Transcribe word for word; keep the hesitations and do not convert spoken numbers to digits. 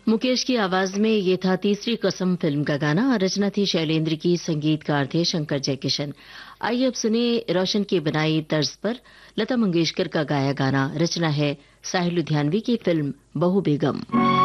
मुकेश की आवाज में ये था तीसरी कसम फिल्म का गाना। रचना थी शैलेंद्र की, संगीतकार थे शंकर जयकिशन। आइए अब सुने रोशन की बनाई तर्ज पर लता मंगेशकर का गाया गाना। रचना है साहिल लुधियानवी की, फिल्म बहू बेगम।